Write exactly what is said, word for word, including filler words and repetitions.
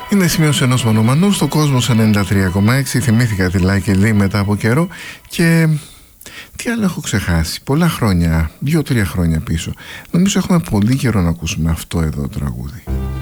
Είναι σημείωση ενός μονομανού στο Κόσμος ενενήντα τρία κόμμα έξι. Θυμήθηκα τη Λάκη Λί μετά από καιρό. Και τι άλλο έχω ξεχάσει? Πολλά χρόνια, δύο-τρία χρόνια πίσω. Νομίζω έχουμε πολύ καιρό να ακούσουμε αυτό εδώ το τραγούδι.